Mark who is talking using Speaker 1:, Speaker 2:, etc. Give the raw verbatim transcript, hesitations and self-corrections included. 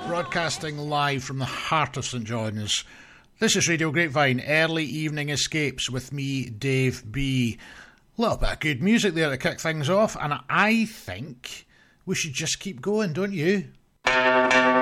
Speaker 1: Broadcasting live from the heart of St John's. This is Radio Grapevine, Early Evening Escapes with me, Dave B. A little bit of good music there to kick things off, and I think we should just keep going, don't you?